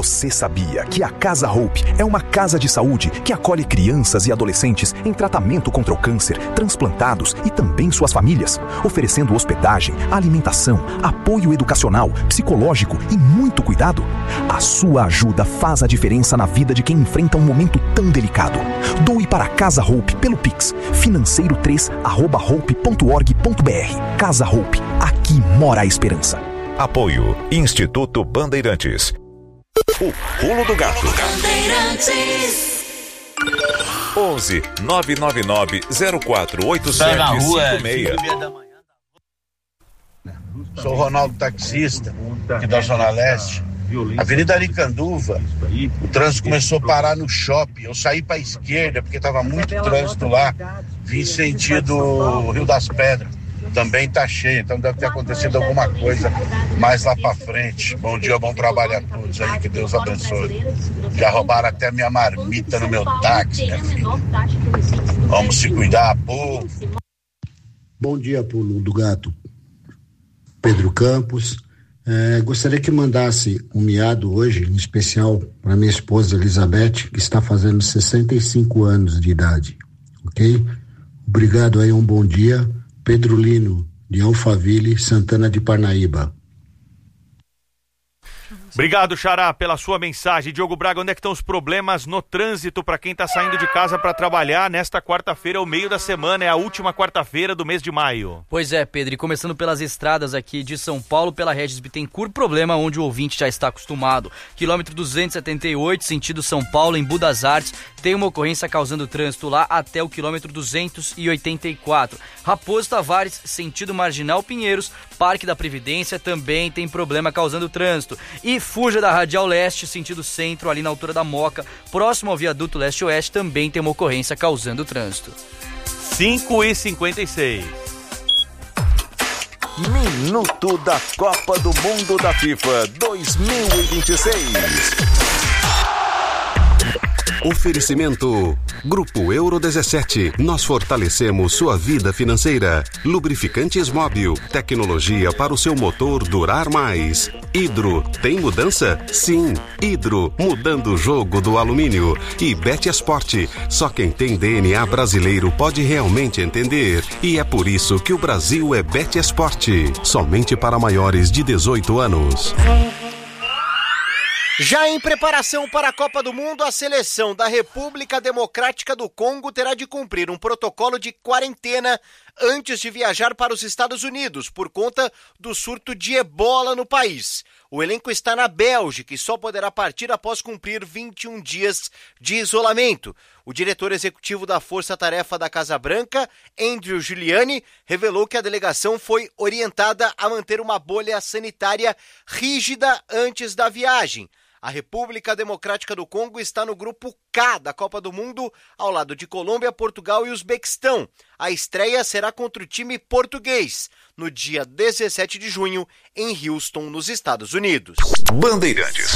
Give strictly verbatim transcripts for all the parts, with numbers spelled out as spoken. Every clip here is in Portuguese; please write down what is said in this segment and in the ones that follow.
Você sabia que a Casa Hope é uma casa de saúde que acolhe crianças e adolescentes em tratamento contra o câncer, transplantados e também suas famílias, oferecendo hospedagem, alimentação, apoio educacional, psicológico e muito cuidado? A sua ajuda faz a diferença na vida de quem enfrenta um momento tão delicado. Doe para a Casa Hope pelo Pix, financeiro três arroba hope ponto org ponto br. Casa Hope, aqui mora a esperança. Apoio Instituto Bandeirantes. O Pulo do Gato. onze nove nove nove zero quatro oito sete cinco seis. Sou o Ronaldo, taxista, aqui da Zona Leste. Avenida Aricanduva, o trânsito começou a parar no shopping. Eu saí para a esquerda porque estava muito trânsito lá. Vim sentido Rio das Pedras. Também tá cheio, então deve ter acontecido alguma coisa mais lá pra frente. Bom dia, bom trabalho a todos aí, que Deus abençoe. Já roubaram até minha marmita no meu táxi, né, filho? Vamos se cuidar, povo. Bom dia, Pulo do Gato. Pedro Campos. É, gostaria que mandasse um miado hoje, em especial para minha esposa Elizabeth, que está fazendo sessenta e cinco anos de idade. Ok? Obrigado aí, um bom dia. Pedro Lino, de Alphaville, Santana de Parnaíba. Obrigado, Xará, pela sua mensagem. Diogo Braga, onde é que estão os problemas no trânsito para quem está saindo de casa para trabalhar nesta quarta-feira, o meio da semana, é a última quarta-feira do mês de maio? Pois é, Pedro, e começando pelas estradas aqui de São Paulo, pela Regis Bittencourt, problema onde o ouvinte já está acostumado. Quilômetro duzentos e setenta e oito, sentido São Paulo, em Budas Artes, tem uma ocorrência causando trânsito lá até o quilômetro duzentos e oitenta e quatro. Raposo Tavares, sentido Marginal Pinheiros, Parque da Previdência, também tem problema causando trânsito. E fuja da Radial Leste, sentido centro, ali na altura da Moca, próximo ao viaduto Leste-Oeste, também tem uma ocorrência causando trânsito. cinco e cinquenta e seis. Minuto da Copa do Mundo da FIFA dois mil e vinte e seis. Oferecimento Grupo Euro dezessete. Nós fortalecemos sua vida financeira. Lubrificantes Móbil. Tecnologia para o seu motor durar mais. Hidro. Tem mudança? Sim. Hidro. Mudando o jogo do alumínio. E Betesport. Só quem tem D N A brasileiro pode realmente entender. E é por isso que o Brasil é Betesport. Somente para maiores de dezoito anos. Já em preparação para a Copa do Mundo, a seleção da República Democrática do Congo terá de cumprir um protocolo de quarentena antes de viajar para os Estados Unidos, por conta do surto de ebola no país. O elenco está na Bélgica e só poderá partir após cumprir vinte e um dias de isolamento. O diretor executivo da Força Tarefa da Casa Branca, Andrew Giuliani, revelou que a delegação foi orientada a manter uma bolha sanitária rígida antes da viagem. A República Democrática do Congo está no grupo K da Copa do Mundo, ao lado de Colômbia, Portugal e Uzbequistão. A estreia será contra o time português, no dia dezessete de junho, em Houston, nos Estados Unidos. Bandeirantes.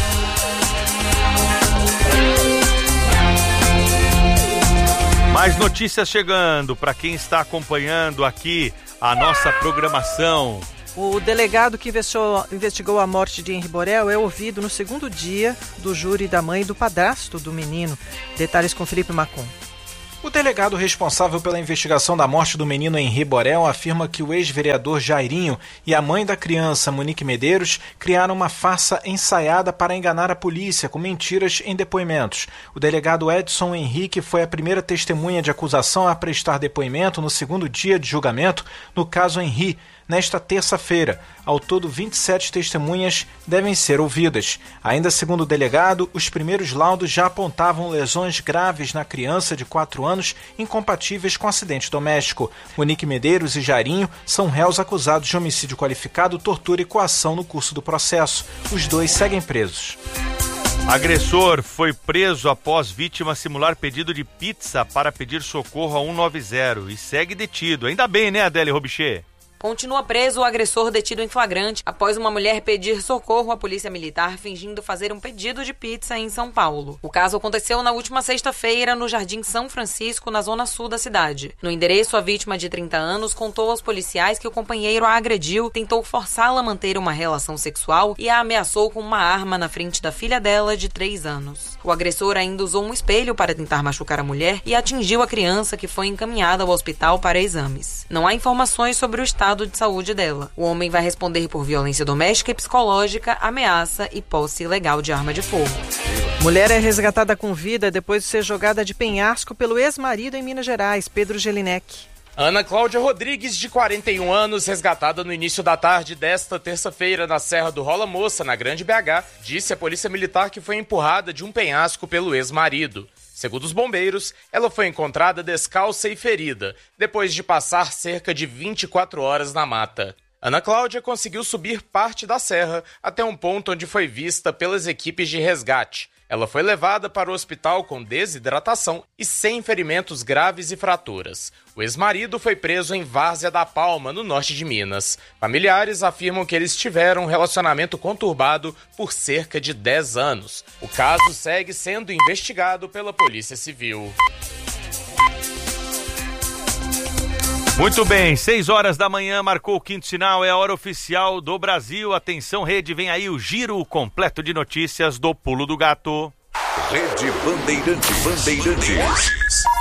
Mais notícias chegando para quem está acompanhando aqui a nossa programação. O delegado que investigou, investigou a morte de Henri Borel é ouvido no segundo dia do júri da mãe e do padrasto do menino. Detalhes com Felipe Macon. O delegado responsável pela investigação da morte do menino Henri Borel afirma que o ex-vereador Jairinho e a mãe da criança, Monique Medeiros, criaram uma farsa ensaiada para enganar a polícia com mentiras em depoimentos. O delegado Edson Henrique foi a primeira testemunha de acusação a prestar depoimento no segundo dia de julgamento no caso Henri, nesta terça-feira. Ao todo, vinte e sete testemunhas devem ser ouvidas. Ainda segundo o delegado, os primeiros laudos já apontavam lesões graves na criança de quatro anos, incompatíveis com acidente doméstico. Monique Medeiros e Jairinho são réus acusados de homicídio qualificado, tortura e coação no curso do processo. Os dois seguem presos. Agressor foi preso após vítima simular pedido de pizza para pedir socorro a cento e noventa e segue detido. Ainda bem, né, Adélia Robichê? Continua preso o agressor detido em flagrante após uma mulher pedir socorro à polícia militar fingindo fazer um pedido de pizza em São Paulo. O caso aconteceu na última sexta-feira no Jardim São Francisco, na zona sul da cidade. No endereço, a vítima de trinta anos contou aos policiais que o companheiro a agrediu, tentou forçá-la a manter uma relação sexual e a ameaçou com uma arma na frente da filha dela de três anos. O agressor ainda usou um espelho para tentar machucar a mulher e atingiu a criança, que foi encaminhada ao hospital para exames. Não há informações sobre o estado de saúde dela. O homem vai responder por violência doméstica e psicológica, ameaça e posse ilegal de arma de fogo. Mulher é resgatada com vida depois de ser jogada de penhasco pelo ex-marido em Minas Gerais, Pedro Gelinek. Ana Cláudia Rodrigues, de quarenta e um anos, resgatada no início da tarde desta terça-feira na Serra do Rola Moça, na Grande B H, disse à Polícia Militar que foi empurrada de um penhasco pelo ex-marido. Segundo os bombeiros, ela foi encontrada descalça e ferida, depois de passar cerca de vinte e quatro horas na mata. Ana Cláudia conseguiu subir parte da serra até um ponto onde foi vista pelas equipes de resgate. Ela foi levada para o hospital com desidratação e sem ferimentos graves e fraturas. O ex-marido foi preso em Várzea da Palma, no norte de Minas. Familiares afirmam que eles tiveram um relacionamento conturbado por cerca de dez anos. O caso segue sendo investigado pela Polícia Civil. Muito bem, seis horas da manhã, marcou o quinto sinal, é a hora oficial do Brasil. Atenção, rede, vem aí o giro completo de notícias do Pulo do Gato. Rede Bandeirantes. Bandeirantes.